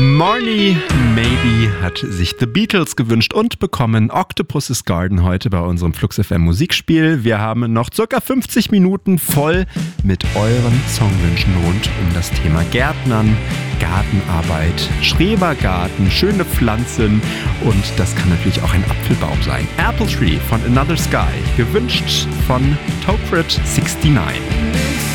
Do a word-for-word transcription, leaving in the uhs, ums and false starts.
Marnie Maybe hat sich The Beatles gewünscht und bekommen Octopus's Garden heute bei unserem Flux F M Musikspiel. Wir haben noch circa fünfzig Minuten voll mit euren Songwünschen rund um das Thema Gärtnern, Gartenarbeit, Schrebergarten, schöne Pflanzen und das kann natürlich auch ein Apfelbaum sein. Apple Tree von Another Sky, gewünscht von Toprid neunundsiebzig.